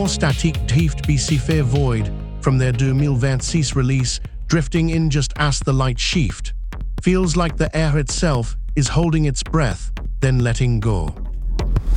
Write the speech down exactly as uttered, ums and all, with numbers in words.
more statique Tieft B C Fair Void from their deux mille vingt-six release, drifting in just as the light shift. Feels like the air itself is holding its breath, then letting go.